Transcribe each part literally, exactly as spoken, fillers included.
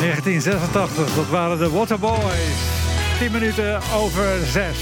negentien zesentachtig, dat waren de Waterboys. tien minuten over zes.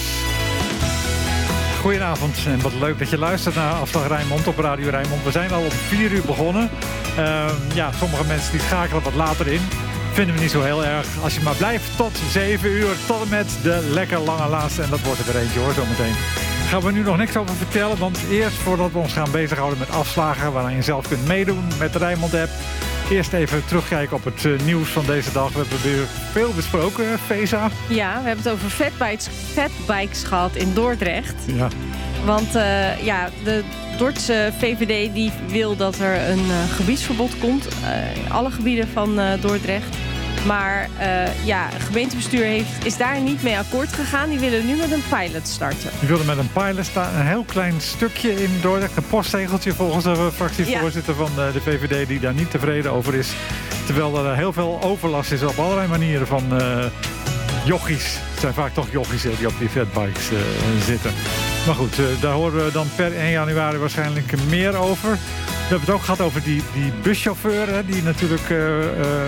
Goedenavond en wat leuk dat je luistert naar Afslag Rijnmond op Radio Rijnmond. We zijn al om vier uur begonnen. Uh, ja, sommige mensen die schakelen wat later in. Vinden we niet zo heel erg. Als je maar blijft tot zeven uur, tot en met de lekker lange laatste. En dat wordt er weer eentje hoor, zometeen. Gaan we nu nog niks over vertellen, want eerst voordat we ons gaan bezighouden met afslagen, waaraan je zelf kunt meedoen met de Rijnmond-app. Eerst even terugkijken op het uh, nieuws van deze dag. We hebben weer veel besproken, Feza. Ja, we hebben het over fatbikes, fatbikes gehad in Dordrecht. Ja. Want uh, ja, de Dordtse V V D die wil dat er een uh, gebiedsverbod komt. Uh, in alle gebieden van uh, Dordrecht. Maar uh, ja, het gemeentebestuur heeft, is daar niet mee akkoord gegaan. Die willen nu met een pilot starten. Die willen met een pilot staan. Een heel klein stukje in Dordrecht. Een postzegeltje volgens de fractievoorzitter ja. van de V V D die daar niet tevreden over is. Terwijl er heel veel overlast is op allerlei manieren van uh, jochies. Het zijn vaak toch jochies die op die fatbikes uh, zitten. Maar goed, uh, daar horen we dan per één januari waarschijnlijk meer over. We hebben het ook gehad over die, die buschauffeur hè, die natuurlijk... Uh, uh,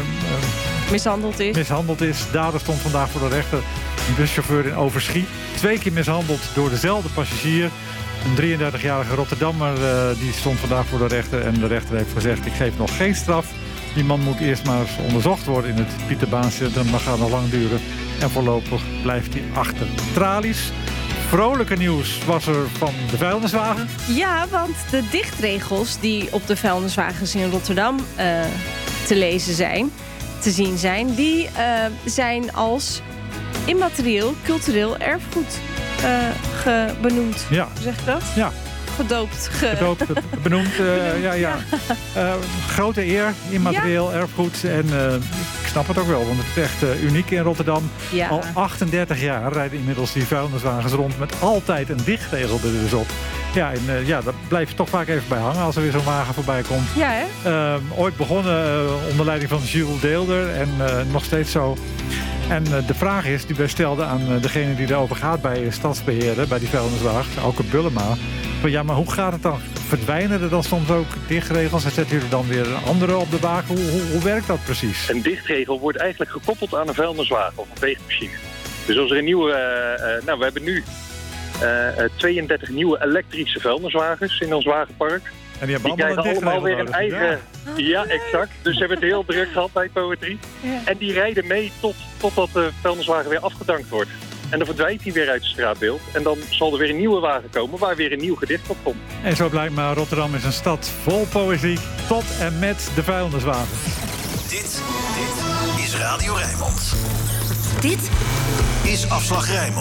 uh, Mishandeld is. Mishandeld is. Dader stond vandaag voor de rechter. Een buschauffeur in Overschie. Twee keer mishandeld door dezelfde passagier. Een drieëndertigjarige Rotterdammer uh, die stond vandaag voor de rechter. En de rechter heeft gezegd, ik geef nog geen straf. Die man moet eerst maar eens onderzocht worden in het Pieterbaancentrum. Dat gaat nog lang duren. En voorlopig blijft hij achter tralies. Vrolijke nieuws was er van de vuilniswagen. Ja, want de dichtregels die op de vuilniswagens in Rotterdam uh, te lezen zijn... te zien zijn, die uh, zijn als immaterieel cultureel erfgoed uh, ge benoemd. Ja. Zeg ik dat? Ja. Gedoopt. Ge... Gedoopt, benoemd. Uh, ja, ja. Uh, grote eer, immaterieel ja. erfgoed. En uh, ik snap het ook wel, want het is echt uh, uniek in Rotterdam. Ja. Al achtendertig jaar rijden inmiddels die vuilniswagens rond met altijd een dichtregel er dus op. Ja, en uh, ja, daar blijf je toch vaak even bij hangen als er weer zo'n wagen voorbij komt. Ja, hè? Uh, ooit begonnen uh, onder leiding van Jules Deelder en uh, nog steeds zo. En uh, de vraag is, die wij stelden aan uh, degene die daarover gaat bij Stadsbeheerder, bij die vuilniswagen, Auke Bullema. Van, ja, maar hoe gaat het dan? Verdwijnen er dan soms ook dichtregels en zetten jullie dan weer een andere op de wagen? Hoe, hoe, hoe werkt dat precies? Een dichtregel wordt eigenlijk gekoppeld aan een vuilniswagen of een veegmachine. Dus als er een nieuwe... Uh, uh, nou, we hebben nu uh, tweeëndertig nieuwe elektrische vuilniswagens in ons wagenpark. En die, die krijgen allemaal weer een eigen... Ja. Oh, ja, exact. Dus ze hebben het heel druk gehad bij Poetry. Ja. En die rijden mee tot, totdat de vuilniswagen weer afgedankt wordt. En dan verdwijnt hij weer uit het straatbeeld. En dan zal er weer een nieuwe wagen komen waar weer een nieuw gedicht op komt. En zo blijkt maar, Rotterdam is een stad vol poëzie tot en met de vuilniswagen. Dit, dit is Radio Rijnmond. Dit is Afslag Rijnmond.